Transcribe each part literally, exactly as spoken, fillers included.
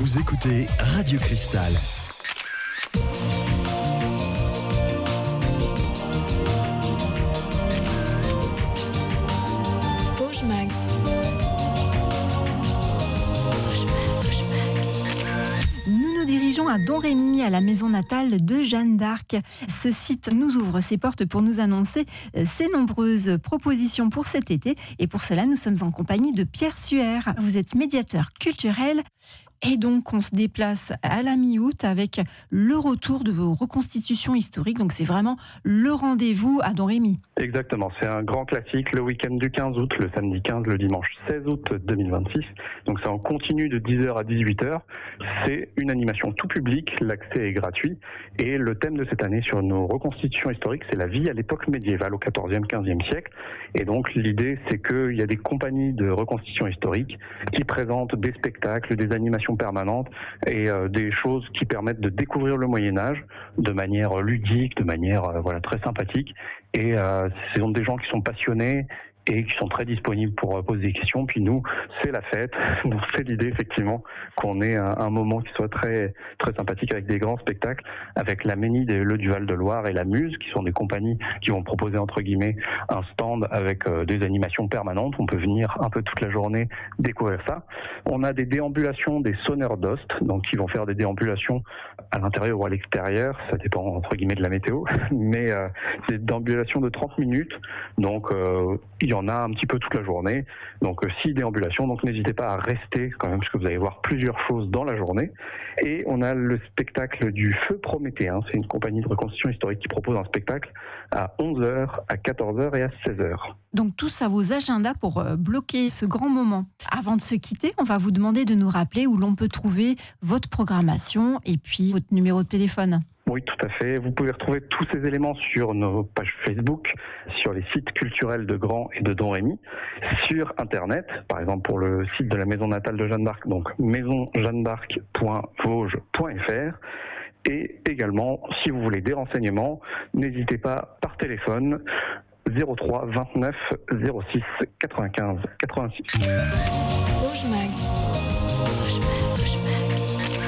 Vous écoutez Radio Cristal. Vosges Mag. Nous nous dirigeons à Domrémy, à la maison natale de Jeanne d'Arc. Ce site nous ouvre ses portes pour nous annoncer ses nombreuses propositions pour cet été. Et pour cela, nous sommes en compagnie de Pierre Suaire. Vous êtes médiateur culturel. Et donc, on se déplace à la mi-août avec le retour de vos reconstitutions historiques. Donc, c'est vraiment le rendez-vous à Domrémy. Exactement. C'est un grand classique, le week-end du quinze août, le samedi quinze, le dimanche seize août deux mille vingt-six. Donc, c'est en continu de dix heures à dix-huit heures. C'est une animation tout public, l'accès est gratuit. Et le thème de cette année sur nos reconstitutions historiques, c'est la vie à l'époque médiévale, au quatorzième, quinzième siècle. Et donc, l'idée, c'est qu'il y a des compagnies de reconstitution historique qui présentent des spectacles, des animations permanente et euh, des choses qui permettent de découvrir le Moyen-Âge de manière ludique, de manière euh, voilà très sympathique. Et euh, ce sont des gens qui sont passionnés et qui sont très disponibles pour euh, poser des questions. Puis nous, c'est la fête. Donc c'est l'idée effectivement qu'on ait un, un moment qui soit très très sympathique avec des grands spectacles, avec la Ménide et le Duval de Loire et la Muse, qui sont des compagnies qui vont proposer entre guillemets un stand avec euh, des animations permanentes. On peut venir un peu toute la journée découvrir ça. On a des déambulations, des sonneurs d'ost, donc qui vont faire des déambulations à l'intérieur ou à l'extérieur. Ça dépend entre guillemets de la météo, mais euh, c'est des déambulations de trente minutes. Donc euh, il y en a un petit peu toute la journée, donc euh, six déambulations, donc n'hésitez pas à rester quand même, parce que vous allez voir plusieurs choses dans la journée. Et on a le spectacle du Feu Prométhéen, c'est une compagnie de reconstitution historique qui propose un spectacle à onze heures, à quatorze heures et à seize heures. Donc tout ça, vos agendas pour euh, bloquer ce grand moment. Avant de se quitter, on va vous demander de nous rappeler où l'on peut trouver votre programmation et puis votre numéro de téléphone. Oui, tout à fait. Vous pouvez retrouver tous ces éléments sur nos pages Facebook, sur les sites culturels de Grand et de Domrémy, sur Internet, par exemple pour le site de la maison natale de Jeanne d'Arc, donc maison jeanne d'arc point vosges point f r. Et également, si vous voulez des renseignements, n'hésitez pas par téléphone zéro trois vingt-neuf zéro six quatre-vingt-quinze quatre-vingt-six. Vosges Mag. Vosges Mag, Vosges Mag.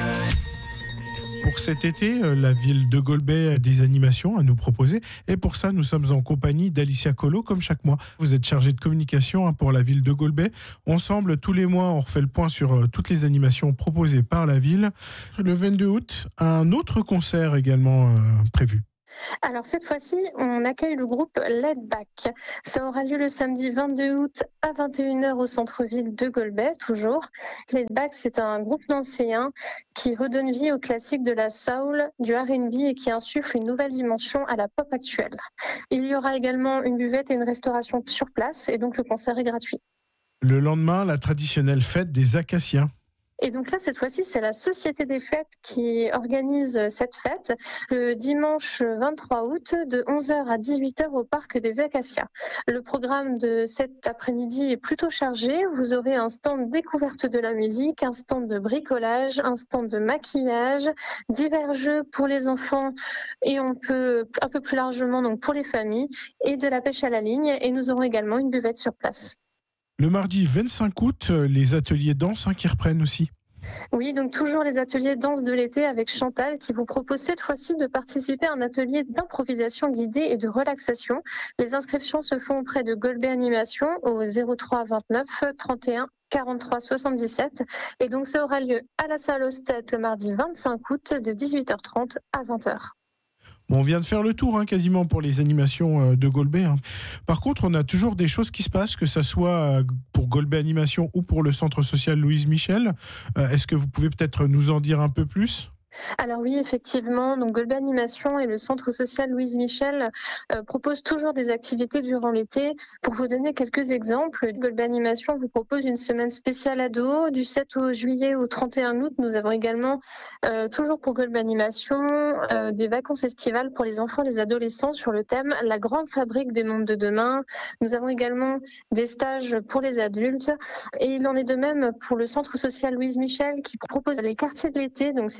Pour cet été, la ville de Golbet a des animations à nous proposer. Et pour ça, nous sommes en compagnie d'Alicia Colo, comme chaque mois. Vous êtes chargée de communication pour la ville de Golbet. Ensemble, tous les mois, on refait le point sur toutes les animations proposées par la ville. Le vingt-deux août, un autre concert également euh, prévu. Alors cette fois-ci, on accueille le groupe Laid Back. Ça aura lieu le samedi vingt-deux août à vingt et une heures au centre-ville de Golbet, toujours. Laid Back, c'est un groupe nancéen qui redonne vie aux classiques de la soul, du R and B et qui insuffle une nouvelle dimension à la pop actuelle. Il y aura également une buvette et une restauration sur place et donc le concert est gratuit. Le lendemain, la traditionnelle fête des Acaciens. Et donc là, cette fois-ci, c'est la Société des Fêtes qui organise cette fête le dimanche vingt-trois août de onze heures à dix-huit heures au parc des Acacias. Le programme de cet après-midi est plutôt chargé. Vous aurez un stand découverte de la musique, un stand de bricolage, un stand de maquillage, divers jeux pour les enfants et on peut un peu plus largement donc pour les familles et de la pêche à la ligne. Et nous aurons également une buvette sur place. Le mardi vingt-cinq août, les ateliers danse hein, qui reprennent aussi. Oui, donc toujours les ateliers danse de l'été avec Chantal qui vous propose cette fois-ci de participer à un atelier d'improvisation guidée et de relaxation. Les inscriptions se font auprès de Golbet Animation au zéro trois vingt-neuf trente et un quarante-trois soixante-dix-sept et donc ça aura lieu à la salle Ostet le mardi vingt-cinq août de dix-huit heures trente à vingt heures. Bon, on vient de faire le tour hein, quasiment pour les animations de Golbet. Hein. Par contre, on a toujours des choses qui se passent, que ce soit pour Golbet Animation ou pour le centre social Louise Michel. Euh, est-ce que vous pouvez peut-être nous en dire un peu plus ? Alors oui, effectivement, donc Golbet Animation et le centre social Louise Michel euh, proposent toujours des activités durant l'été. Pour vous donner quelques exemples, Golbet Animation vous propose une semaine spéciale ado du sept juillet au trente et un août. Nous avons également, euh, toujours pour Golbet Animation, euh, des vacances estivales pour les enfants et les adolescents sur le thème « La grande fabrique des mondes de demain ». Nous avons également des stages pour les adultes et il en est de même pour le centre social Louise Michel qui propose les quartiers de l'été. Donc c'est des activités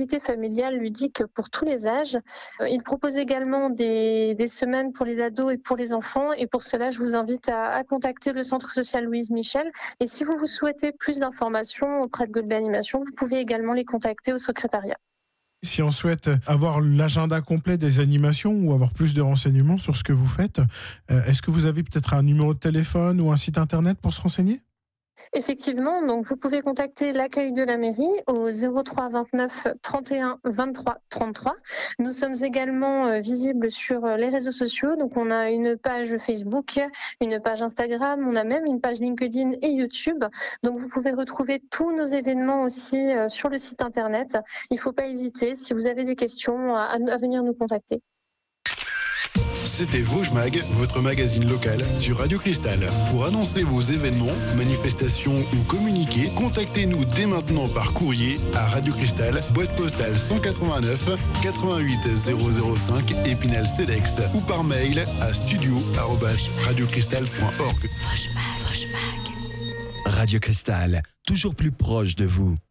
activités familiales ludiques pour tous les âges. Il propose également des, des semaines pour les ados et pour les enfants. Et pour cela, je vous invite à, à contacter le Centre social Louise Michel. Et si vous, vous souhaitez plus d'informations auprès de Golbet Animation, vous pouvez également les contacter au secrétariat. Si on souhaite avoir l'agenda complet des animations ou avoir plus de renseignements sur ce que vous faites, est-ce que vous avez peut-être un numéro de téléphone ou un site internet pour se renseigner ? Effectivement, donc vous pouvez contacter l'accueil de la mairie au zéro trois vingt-neuf trente et un vingt-trois trente-trois. Nous sommes également visibles sur les réseaux sociaux. Donc on a une page Facebook, une page Instagram, on a même une page LinkedIn et YouTube. Donc vous pouvez retrouver tous nos événements aussi sur le site internet. Il ne faut pas hésiter, si vous avez des questions, à, à venir nous contacter. C'était Vosges Mag, votre magazine local sur Radio Cristal. Pour annoncer vos événements, manifestations ou communiquer, contactez-nous dès maintenant par courrier à Radio Cristal, boîte postale cent quatre-vingt-neuf quatre-vingt-huit zéro zéro cinq Épinal Cedex ou par mail à studio arobase radiocristal point org. Vosges Mag, Vosges Mag. Radio Cristal, toujours plus proche de vous.